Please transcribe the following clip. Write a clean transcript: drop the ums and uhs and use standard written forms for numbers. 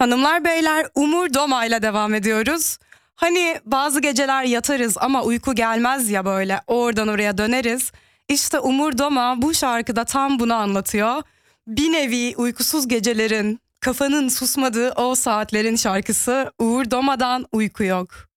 Hanımlar beyler, Umur Doma ile devam ediyoruz. Hani bazı geceler yatarız ama uyku gelmez ya, böyle oradan oraya döneriz. İşte Umur Doma bu şarkıda tam bunu anlatıyor. Bir nevi uykusuz gecelerin, kafanın susmadığı o saatlerin şarkısı Umur Doma'dan Uyku Yok.